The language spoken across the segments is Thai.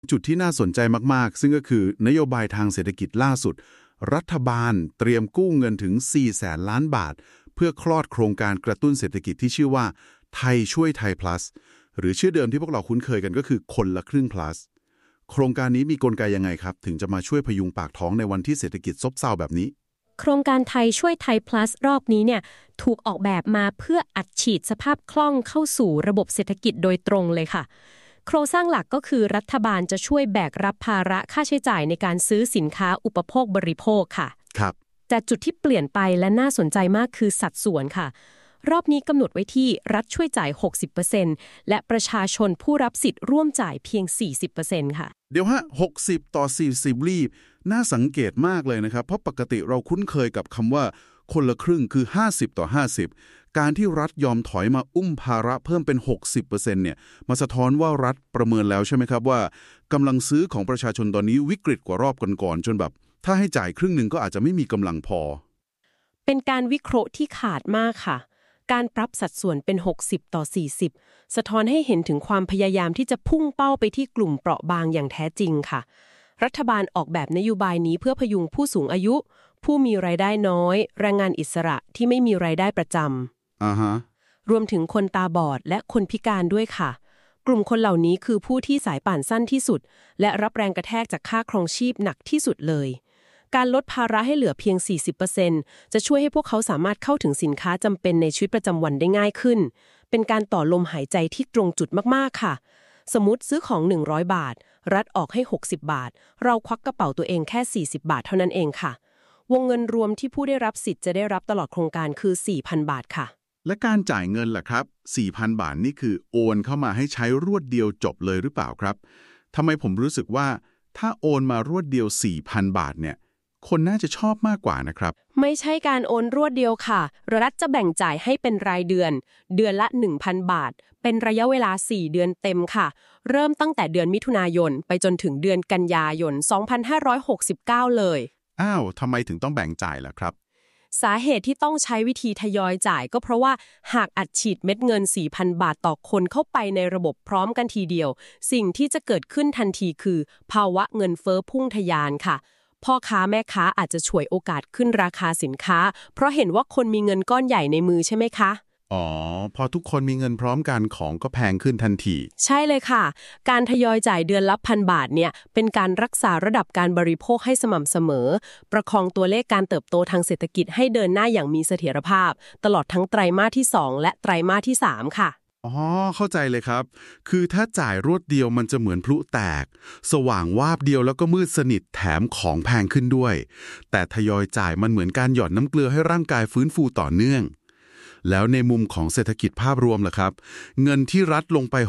จุดที่น่าสนใจมากๆซึ่งก็คือนโยบายทางเศรษฐกิจล่าสุดรัฐบาลเตรียมกู้เงินถึง4แสนล้านบาทเพื่อคลอดโครงการกระตุ้นเศรษฐกิจที่ชื่อว่าไทยช่วยไทย plus หรือชื่อเดิมที่พวกเราคุ้นเคยกันก็คือคนละครึ่ง plus โครงการนี้มีกลไกยังไงครับถึงจะมาช่วยพยุงปากท้องในวันที่เศรษฐกิจซบเซาแบบนี้โครงการไทยช่วยไทย plus รอบนี้เนี่ยถูกออกแบบมาเพื่ออัดฉีดสภาพคล่องเข้าสู่ระบบเศรษฐกิจโดยตรงเลยค่ะโครงสร้างหลักก็คือรัฐบาลจะช่วยแบกรับภาระค่าใช้จ่ายในการซื้อสินค้าอุปโภคบริโภคค่ะครับแต่จุดที่เปลี่ยนไปและน่าสนใจมากคือสัดส่วนค่ะรอบนี้กำหนดไว้ที่รัฐช่วยจ่าย 60% และประชาชนผู้รับสิทธิ์ร่วมจ่ายเพียง 40% ค่ะเดี๋ยว60ต่อ40รีบน่าสังเกตมากเลยนะครับเพราะปกติเราคุ้นเคยกับคำว่าคนละครึ่งคือ50ต่อ50การที่รัฐยอมถอยมาอุ้มภาระเพิ่มเป็น 60%เนี่ยมาสะท้อนว่ารัฐประเมินแล้วใช่ไหมครับว่ากำลังซื้อของประชาชนตอนนี้วิกฤตกว่ารอบก่อนๆจนแบบถ้าให้จ่ายครึ่งหนึ่งก็อาจจะไม่มีกำลังพอเป็นการวิเคราะห์ที่ขาดมากค่ะการปรับสัดส่วนเป็น60ต่อ40สะท้อนให้เห็นถึงความพยายามที่จะพุ่งเป้าไปที่กลุ่มเปราะบางอย่างแท้จริงค่ะรัฐบาลออกแบบนโยบายนี้เพื่อพยุงผู้สูงอายุผู้มีรายได้น้อยแรงงานอิสระที่ไม่มีรายได้ประจำรวมถึงคนตาบอดและคนพิการด้วยค่ะกลุ่มคนเหล่านี้คือผู้ที่สายป่านสั้นที่สุดและรับแรงกระแทกจากค่าครองชีพหนักที่สุดเลยการลดภาระให้เหลือเพียง 40% จะช่วยให้พวกเขาสามารถเข้าถึงสินค้าจำเป็นในชีวิตประจำวันได้ง่ายขึ้นเป็นการต่อลมหายใจที่ตรงจุดมากๆค่ะสมมุติซื้อของ100บาทรัฐออกให้60บาทเราควักกระเป๋าตัวเองแค่40บาทเท่านั้นเองค่ะวงเงินรวมที่ผู้ได้รับสิทธิ์จะได้รับตลอดโครงการคือ 4,000 บาทค่ะและการจ่ายเงินล่ะครับ 4,000 บาทนี่คือโอนเข้ามาให้ใช้รวดเดียวจบเลยหรือเปล่าครับทำไมผมรู้สึกว่าถ้าโอนมารวดเดียว 4,000 บาทเนี่ยคนน่าจะชอบมากกว่านะครับไม่ใช่การโอนรวดเดียวค่ะรัฐจะแบ่งจ่ายให้เป็นรายเดือนเดือนละ 1,000 บาทเป็นระยะเวลา4เดือนเต็มค่ะเริ่มตั้งแต่เดือนมิถุนายนไปจนถึงเดือนกันยายน2569เลยอ้าวทำไมถึงต้องแบ่งจ่ายล่ะครับสาเหตุที่ต้องใช้วิธีทยอยจ่ายก็เพราะว่าหากอัดฉีดเม็ดเงิน 4,000 บาทต่อคนเข้าไปในระบบพร้อมกันทีเดียวสิ่งที่จะเกิดขึ้นทันทีคือภาวะเงินเฟ้อพุ่งทะยานค่ะพ่อค้าแม่ค้าอาจจะฉวยโอกาสขึ้นราคาสินค้าเพราะเห็นว่าคนมีเงินก้อนใหญ่ในมือใช่ไหมคะอ๋อพอทุกคนมีเงินพร้อมกันของก็แพงขึ้นทันทีใช่เลยค่ะการทยอยจ่ายเดือนละ1,000 บาทเนี่ยเป็นการรักษาระดับการบริโภคให้สม่ำเสมอประคองตัวเลขการเติบโตทางเศรษฐกิจให้เดินหน้าอย่างมีเสถียรภาพตลอดทั้งไตรมาสที่2และไตรมาสที่3ค่ะอ๋อเข้าใจเลยครับคือถ้าจ่ายรวดเดียวมันจะเหมือนพลุแตกสว่างวาบเดียวแล้วก็มืดสนิทแถมของแพงขึ้นด้วยแต่ทยอยจ่ายมันเหมือนการหยอดน้ำเกลือให้ร่างกายฟื้นฟูต่อเนื่องแล้วในมุมของเศรษฐกิจภาพรวมล่ะครับเงินที่รัฐลงไป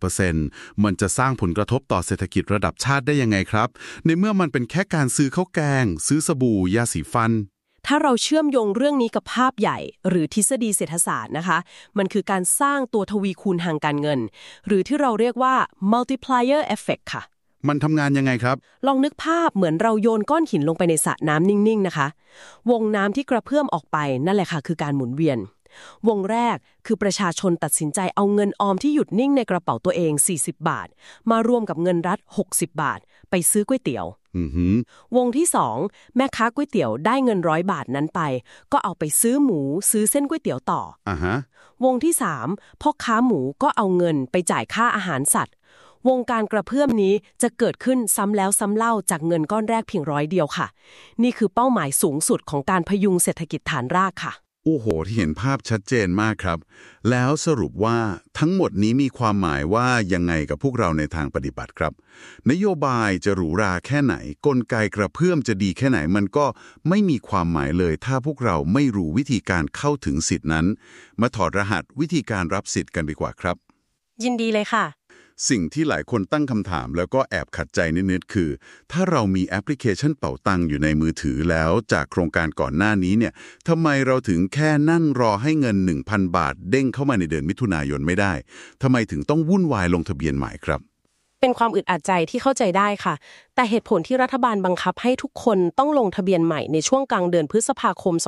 60% มันจะสร้างผลกระทบต่อเศรษฐกิจระดับชาติได้ยังไงครับในเมื่อมันเป็นแค่การซื้อข้าวแกงซื้อสบู่ยาสีฟันถ้าเราเชื่อมโยงเรื่องนี้กับภาพใหญ่หรือทฤษฎีเศรษฐศาสตร์นะคะมันคือการสร้างตัวทวีคูณทางการเงินหรือที่เราเรียกว่า multiplier effect ค่ะมันทำงานยังไงครับลองนึกภาพเหมือนเราโยนก้อนหินลงไปในสระน้ำนิ่งๆนะคะวงน้ำที่กระเพื่อมออกไปนั่นแหละค่ะคือการหมุนเวียนวงแรกคือประชาชนตัดสินใจเอาเงินออมที่หยุดนิ่งในกระเป๋าตัวเอง40 บาทมารวมกับเงินรัฐ60 บาทไปซื้อก๋วยเตี๋ยววงที่2แม่ค้าก๋วยเตี๋ยวได้เงิน100 บาทนั้นไปก็เอาไปซื้อหมูซื้อเส้นก๋วยเตี๋ยวต่อวงที่3พ่อค้าหมูก็เอาเงินไปจ่ายค่าอาหารสัตว์วงการกระเพื่อมนี้จะเกิดขึ้นซ้ำแล้วซ้ำเล่าจากเงินก้อนแรกเพียง100เดียวค่ะนี่คือเป้าหมายสูงสุดของการพยุงเศรษฐกิจฐานรากค่ะโอ้โหที่เห็นภาพชัดเจนมากครับแล้วสรุปว่าทั้งหมดนี้มีความหมายว่ายังไงกับพวกเราในทางปฏิบัติครับนโยบายจะหรูหราแค่ไหนกลไกกระเพื่อมจะดีแค่ไหนมันก็ไม่มีความหมายเลยถ้าพวกเราไม่รู้วิธีการเข้าถึงสิทธินั้นมาถอดรหัสวิธีการรับสิทธิ์กันดีกว่าครับยินดีเลยค่ะสิ่งที่หลายคนตั้งคำถามแล้วก็แอบขัดใจนิดๆคือถ้าเรามีแอปพลิเคชันเป๋าตังอยู่ในมือถือแล้วจากโครงการก่อนหน้านี้เนี่ยทำไมเราถึงแค่นั่งรอให้เงิน 1,000 บาทเด้งเข้ามาในเดือนมิถุนายนไม่ได้ทำไมถึงต้องวุ่นวายลงทะเบียนใหม่ครับเป็นความอึดอัดใจที่เข้าใจได้ค่ะแต่เหตุผลที่รัฐบาลบังคับให้ทุกคนต้องลงทะเบียนใหม่ในช่วงกลางเดือนพฤษภาคม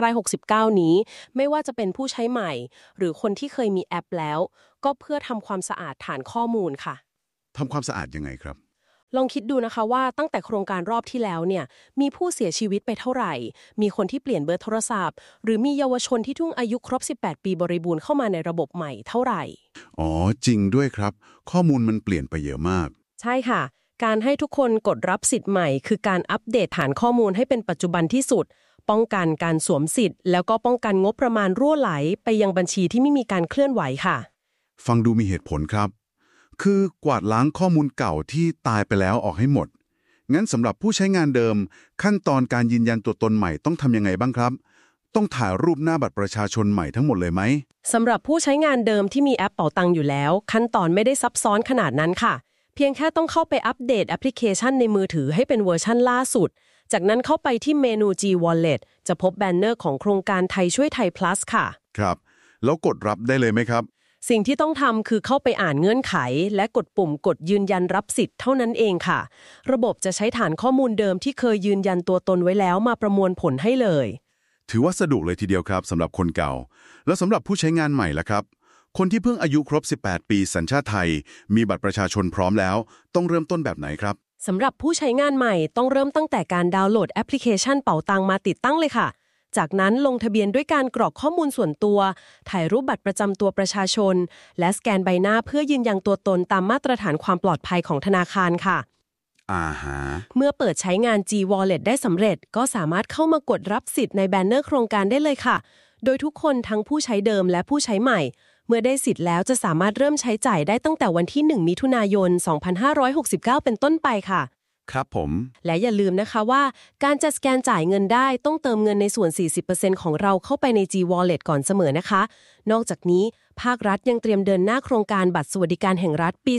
2569นี้ไม่ว่าจะเป็นผู้ใช้ใหม่หรือคนที่เคยมีแอปแล้วก็เพื่อทำความสะอาดฐานข้อมูลค่ะทำความสะอาดยังไงครับลองคิดดูนะคะว่าตั้งแต่โครงการรอบที่แล้วเนี่ยมีผู้เสียชีวิตไปเท่าไหร่มีคนที่เปลี่ยนเบอร์โทรศัพท์หรือมีเยาวชนที่เพิ่งอายุครบ18ปีบริบูรณ์เข้ามาในระบบใหม่เท่าไหร่อ๋อจริงด้วยครับข้อมูลมันเปลี่ยนไปเยอะมากใช่ค่ะการให้ทุกคนกดรับสิทธิ์ใหม่คือการอัปเดตฐานข้อมูลให้เป็นปัจจุบันที่สุดป้องกันการสวมสิทธิ์แล้วก็ป้องกันงบประมาณรั่วไหลไปยังบัญชีที่ไม่มีการเคลื่อนไหวค่ะฟังดูมีเหตุผลครับคือกวาดล้างข้อมูลเก่าที่ตายไปแล้วออกให้หมดงั้นสำหรับผู้ใช้งานเดิมขั้นตอนการยืนยันตัวตนใหม่ต้องทำยังไงบ้างครับต้องถ่ายรูปหน้าบัตรประชาชนใหม่ทั้งหมดเลยไหมสำหรับผู้ใช้งานเดิมที่มีแอปเป๋าตังอยู่แล้วขั้นตอนไม่ได้ซับซ้อนขนาดนั้นค่ะเพียงแค่ต้องเข้าไปอัปเดตแอปพลิเคชันในมือถือให้เป็นเวอร์ชั่นล่าสุดจากนั้นเข้าไปที่เมนู G Wallet จะพบแบนเนอร์ของโครงการไทยช่วยไทย plus ค่ะครับแล้วกดรับได้เลยไหมครับสิ่งที่ต้องทำคือเข้าไปอ่านเงื่อนไขและกดปุ่มกดยืนยันรับสิทธิ์เท่านั้นเองค่ะระบบจะใช้ฐานข้อมูลเดิมที่เคยยืนยันตัวตนไว้แล้วมาประมวลผลให้เลยถือว่าสะดวกเลยทีเดียวครับสำหรับคนเก่าแล้วสำหรับผู้ใช้งานใหม่ล่ะครับคนที่เพิ่งอายุครบ18ปีสัญชาติไทยมีบัตรประชาชนพร้อมแล้วต้องเริ่มต้นแบบไหนครับสำหรับผู้ใช้งานใหม่ต้องเริ่มตั้งแต่การดาวน์โหลดแอปพลิเคชันเป๋าตังมาติดตั้งเลยค่ะจากนั้นลงทะเบียนด้วยการกรอกข้อมูลส่วนตัวถ่ายรูปบัตรประจำตัวประชาชนและสแกนใบหน้าเพื่อยืนยันตัวตนตามมาตรฐานความปลอดภัยของธนาคารค่ะเมื่อเปิดใช้งาน G Wallet ได้สำเร็จก็สามารถเข้ามากดรับสิทธิ์ในแบนเนอร์โครงการได้เลยค่ะโดยทุกคนทั้งผู้ใช้เดิมและผู้ใช้ใหม่เมื่อได้สิทธิ์แล้วจะสามารถเริ่มใช้จ่ายได้ตั้งแต่วันที่1มิถุนายน2569เป็นต้นไปค่ะครับผมและอย่าลืมนะคะว่าการจะสแกนจ่ายเงินได้ต้องเติมเงินในส่วน 40% ของเราเข้าไปใน G Wallet ก่อนเสมอนะคะนอกจากนี้ภาครัฐยังเตรียมเดินหน้าโครงการบัตรสวัสดิการแห่งรัฐปี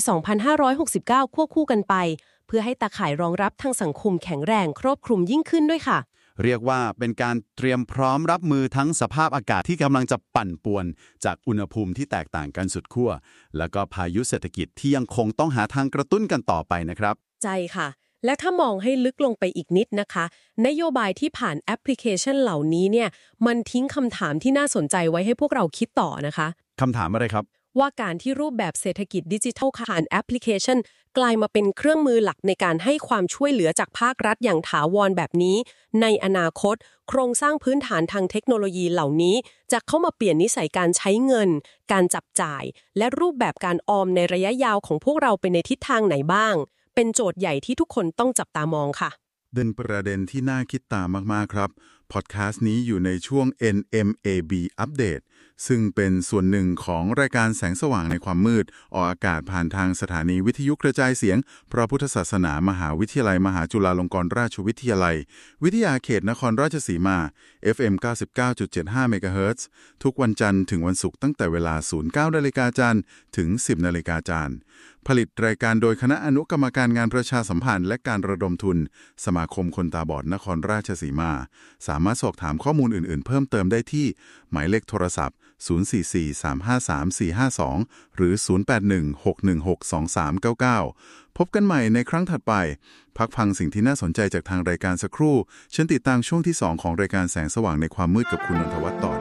2569ควบคู่กันไปเพื่อให้ตาข่ายรองรับทางสังคมแข็งแรงครอบคลุมยิ่งขึ้นด้วยค่ะเรียกว่าเป็นการเตรียมพร้อมรับมือทั้งสภาพอากาศที่กำลังจะปั่นป่วนจากอุณหภูมิที่แตกต่างกันสุดขั้วแล้วก็พายุเศรษฐกิจที่ยังคงต้องหาทางกระตุ้นกันต่อไปนะครับใจค่ะและถ้ามองให้ลึกลงไปอีกนิดนะคะนโยบายที่ผ่านแอปพลิเคชันเหล่านี้เนี่ยมันทิ้งคำถามที่น่าสนใจไว้ให้พวกเราคิดต่อนะคะคำถามอะไรครับว่าการที่รูปแบบเศรษฐกิจดิจิทัลผ่านแอปพลิเคชันกลายมาเป็นเครื่องมือหลักในการให้ความช่วยเหลือจากภาครัฐอย่างถาวรแบบนี้ในอนาคตโครงสร้างพื้นฐานทางเทคโนโลยีเหล่านี้จะเข้ามาเปลี่ยนนิสัยการใช้เงินการจับจ่ายและรูปแบบการออมในระยะยาวของพวกเราไปในทิศทางไหนบ้างเป็นโจทย์ใหญ่ที่ทุกคนต้องจับตามองค่ะเป็นประเด็นที่น่าคิดตามมากๆครับพอดแคสต์นี้อยู่ในช่วง NMAB Update ซึ่งเป็นส่วนหนึ่งของรายการแสงสว่างในความมืดออกอากาศผ่านทางสถานีวิทยุกระจายเสียงพระพุทธศาสนามหาวิทยาลัยมหาจุฬาลงกรณราชวิทยาลัยวิทยาเขตนครราชสีมา FM 99.75 เมกะเฮิรตซ์ทุกวันจันทร์ถึงวันศุกร์ตั้งแต่เวลา 09:00 น.จันทร์ถึง 10:00 น.จันทร์ผลิตรายการโดยคณะอนุกรรมการงานประชาสัมพันธ์และการระดมทุนสมาคมคนตาบอดนครราชสีมาสามารถสอบถามข้อมูลอื่นๆเพิ่มเติมได้ที่หมายเลขโทรศัพท์044-353-452หรือ081-616-2399พบกันใหม่ในครั้งถัดไปพักฟังสิ่งที่น่าสนใจจากทางรายการสักครู่เชิญติดตามช่วงที่2ของรายการแสงสว่างในความมืดกับคุณนนทวัฒน์ต่อ